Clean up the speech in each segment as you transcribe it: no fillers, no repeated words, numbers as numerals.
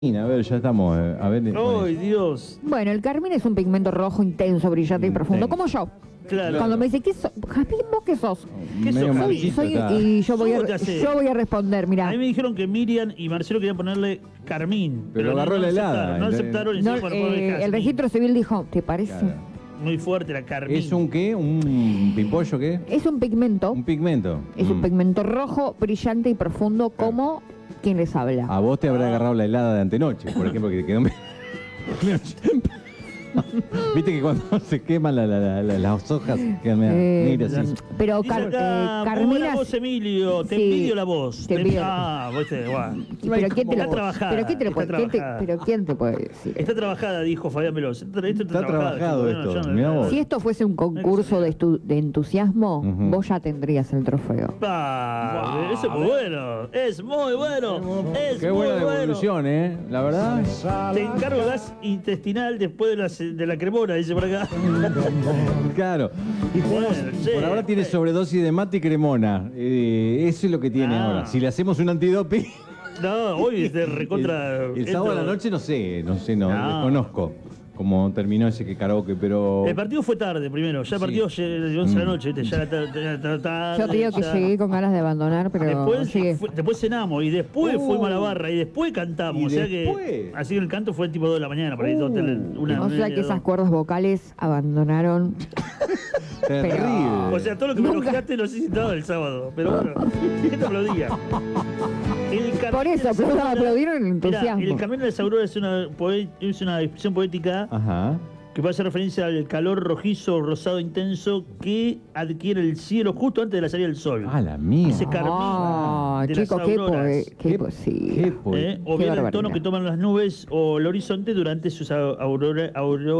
A ver, ya estamos. A ver. ¡Ay, Dios! Bueno, el carmín es un pigmento rojo intenso, brillante y profundo, como yo. Claro. Cuando me dice, ¿qué sos? Javi, ¿vos qué sos? ¿Qué medio sos, Javi? marchito está. Y yo voy, ¿Cómo te hace? yo voy a responder, A mira. mí me dijeron que Miriam y Marcelo querían ponerle Carmín. Pero agarró la helada, No entonces- aceptaron y No, se fueron a ponerle el Jazmín. registro civil dijo, ¿te parece? Claro. Muy fuerte la Carmín. ¿Es un qué? ¿Un pimpollo qué? Es un pigmento, Un pigmento. es un pigmento rojo, brillante y profundo, como quien les habla. A vos te habrá agarrado la helada de antenoche, por ejemplo, que te quedó. Viste que cuando se queman las hojas quedan mira así. Pero Dice acá, muy Carmina... buena voz, Emilio. Te Sí, envidio la voz. te envidio. Viste, guau. ¿Pero quién te Está lo trabajada, ¿Pero quién te lo está puede, quién te- trabajada. pero quién te puede decir? Está trabajada, dijo Fabián Veloz. Esto Está trabajado chico. esto, Yo no- mirá vos. Si esto fuese un concurso de entusiasmo, Ujú. vos ya tendrías el trofeo. Eso es muy bueno. Es muy bueno. Es Qué muy buena bueno. devolución, La verdad. Te encargo gas intestinal después de la cremona, dice por acá. Claro. Bueno, che. Por ahora tiene sobredosis de mate y cremona. Eso es lo que tiene Ah. ahora. Si le hacemos un antidoping. No, hoy es de recontra. El sábado a la noche no sé, desconozco cómo terminó ese que karaoke, pero. El partido fue tarde primero. Ya el partido de 11 de la noche, ¿viste? Ya era tarde. Yo te digo que ya. llegué con ganas de abandonar, pero Después, llegué. después cenamos y después fuimos a la barra y después cantamos. Y O sea después. que así que el canto fue tipo 2 de la mañana, por ahí una O sea media, que esas dos. cuerdas vocales abandonaron. Terrible. O sea, todo lo que me Nunca. elogiaste lo hice todo el sábado. Pero bueno, ¿qué te aplaudía? Por eso, pero aplaudieron el entusiasmo. El camino de las auroras es una expresión poética Ajá. que puede hacer referencia al calor rojizo, rosado intenso que adquiere el cielo justo antes de la salida del sol. Ah, la mía. Ese carmín Ah, de chico, las qué auroras. qué poesía. Qué poeta. O Qué bien el tono barbaridad. que toman las nubes o el horizonte durante sus auroras,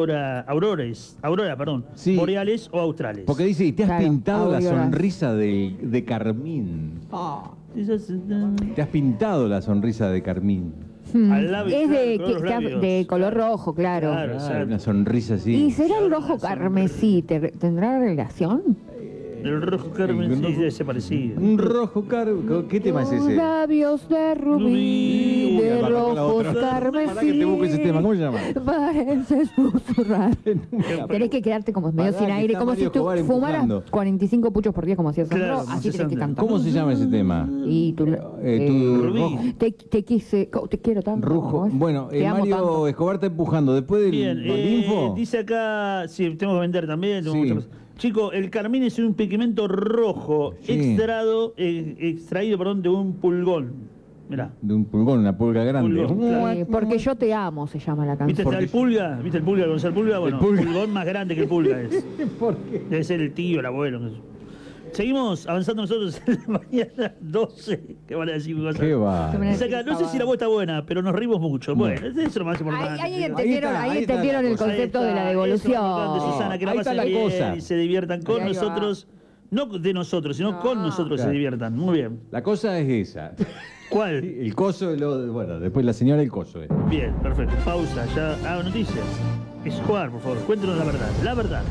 Sí. boreales o australes. Porque dice, y te has Claro, pintado la auroras. sonrisa de carmín. Esas, Te has pintado la sonrisa de carmín. al labio, Es de, claro, con los labios. de color rojo, claro. Claro. Claro, una sonrisa así. ¿Y será el rojo carmesí? ¿Tendrá relación? El rojo carmen, El sí, rojo- debe ser parecido. Un rojo ¿Qué tema es Tus ese? labios de rubí, Uy, de arrancó la rojos otra. carmesí. Pará que te busque ese tema, ¿cómo se llama? Parece susurrar. Tenés que quedarte como medio Pará, sin que aire, está como Mario si tú Escobar fumaras empujando. 45 puchos por día, como hacía Sandro, Claro, así como hacía tenés que Sandro. cantar. ¿Cómo se llama ese tema? Y tú, tu Rubí. rojo. te quise, te quiero tanto. Rojo. ¿cómo es? Bueno, Te amo Mario tanto. Escobar está empujando. Después del Bien, info. dice acá, sí, tengo que vender también. Tengo Sí. muchas cosas. Chicos, el carmín es un pigmento rojo Sí. extraído de un pulgón. Mirá. De un pulgón, una pulga grande. Pulgón, claro. Porque yo te amo, se llama la ¿Viste canción. el pulga? ¿Viste el pulga? Gonzalo Pulga, bueno, El pulga. pulgón más grande que el pulga es. ¿Por qué? Debe ser el tío, el abuelo. No sé. Seguimos avanzando nosotros en la mañana 12. ¿Qué van a decir? ¿Qué va? Dice acá, no sé si la voz está buena, pero nos rimos mucho. Bueno, eso es lo más importante. Ahí entendieron, Ahí está entendieron la el cosa. concepto Ahí de está, la eso es lo importante, devolución. Susana, que la Ahí está pasen la bien cosa. y se diviertan con Ahí va. nosotros. No de nosotros, sino con nosotros Claro. se diviertan. Muy bien. La cosa es esa. ¿Cuál? El coso, bueno, después la señora el coso. Bien, perfecto. Pausa, ya. Noticias. Es jugar, por favor. Cuéntanos la verdad. La verdad.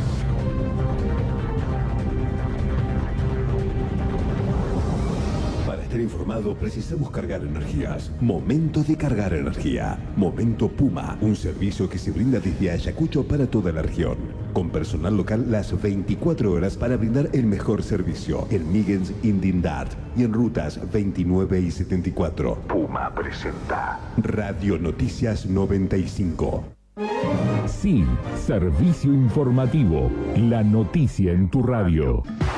Para estar informado precisamos cargar energías. Momento de cargar energía. Momento Puma, un servicio que se brinda desde Ayacucho para toda la región. Con personal local las 24 horas para brindar el mejor servicio. En Migens, Indindad y en rutas 29 y 74. Puma presenta Radio Noticias 95. Sí, servicio informativo. La noticia en tu radio.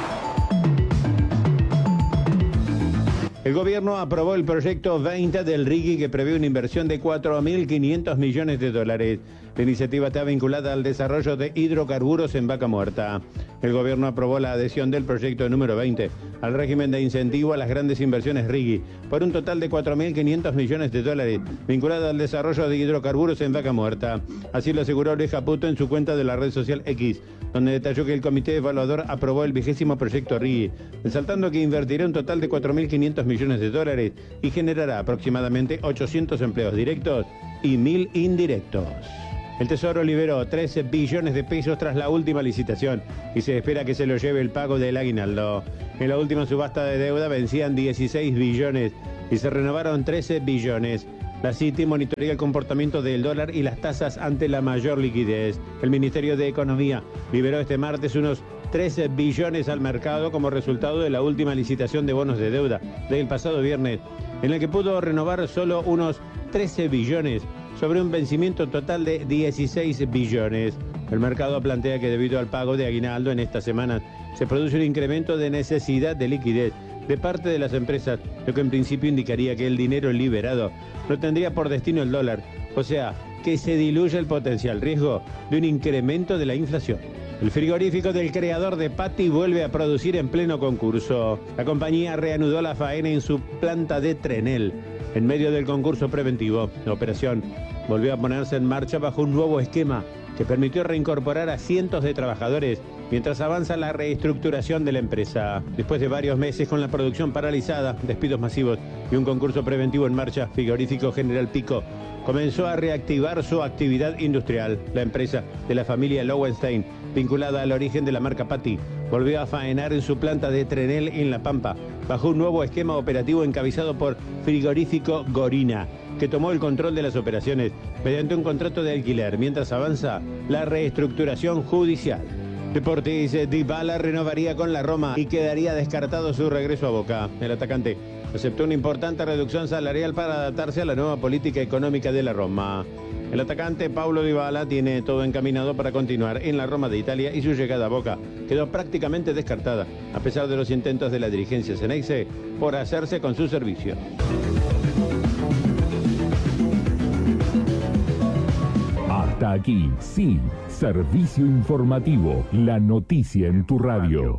El gobierno aprobó el proyecto 20 del RIGI que prevé una inversión de 4.500 millones de dólares. La iniciativa está vinculada al desarrollo de hidrocarburos en Vaca Muerta. El gobierno aprobó la adhesión del proyecto número 20 al régimen de incentivo a las grandes inversiones RIGI por un total de 4.500 millones de dólares vinculada al desarrollo de hidrocarburos en Vaca Muerta. Así lo aseguró Luis Caputo en su cuenta de la red social X, donde detalló que el comité evaluador aprobó el 20º proyecto RIGI, resaltando que invertirá un total de 4.500 millones de dólares y generará aproximadamente 800 empleos directos y 1.000 indirectos. El Tesoro liberó 13 billones de pesos tras la última licitación y se espera que se lo lleve el pago del aguinaldo. En la última subasta de deuda vencían 16 billones y se renovaron 13 billones. La City monitorea el comportamiento del dólar y las tasas ante la mayor liquidez. El Ministerio de Economía liberó este martes unos 13 billones al mercado como resultado de la última licitación de bonos de deuda del pasado viernes, en el que pudo renovar solo unos 13 billones sobre un vencimiento total de 16 billones. El mercado plantea que debido al pago de aguinaldo en esta semana se produce un incremento de necesidad de liquidez de parte de las empresas, lo que en principio indicaría que el dinero liberado no tendría por destino el dólar, o sea, que se diluye el potencial riesgo de un incremento de la inflación. El frigorífico del creador de Patty vuelve a producir en pleno concurso. La compañía reanudó la faena en su planta de Trenel en medio del concurso preventivo. La operación volvió a ponerse en marcha bajo un nuevo esquema que permitió reincorporar a cientos de trabajadores mientras avanza la reestructuración de la empresa. Después de varios meses con la producción paralizada, despidos masivos y un concurso preventivo en marcha, Frigorífico General Pico comenzó a reactivar su actividad industrial. La empresa de la familia Lowenstein, vinculada al origen de la marca Patty, volvió a faenar en su planta de Trenel en La Pampa, bajo un nuevo esquema operativo encabezado por Frigorífico Gorina, que tomó el control de las operaciones mediante un contrato de alquiler, mientras avanza la reestructuración judicial. Deportes, Dybala renovaría con la Roma y quedaría descartado su regreso a Boca. El atacante aceptó una importante reducción salarial para adaptarse a la nueva política económica de la Roma. El atacante Paulo Dybala tiene todo encaminado para continuar en la Roma de Italia y su llegada a Boca quedó prácticamente descartada, a pesar de los intentos de la dirigencia Ceneice por hacerse con su servicio. Hasta aquí, sí, servicio informativo, la noticia en tu radio.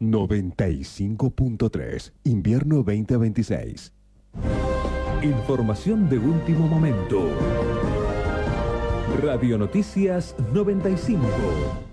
95.3, invierno 2026. Información de último momento. Radio Noticias 95.